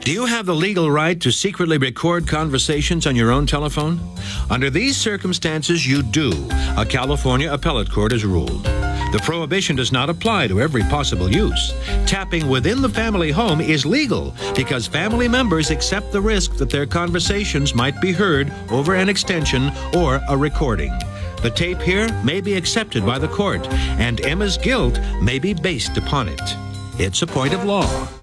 Do you have the legal right to secretly record conversations on your own telephone? Under these circumstances, you do. A California appellate court has ruled. The prohibition does not apply to every possible use. Tapping within the family home is legal because family members accept the risk that their conversations might be heard over an extension or a recording. The tape here may be accepted by the court, and Emma's guilt may be based upon it. It's a point of law.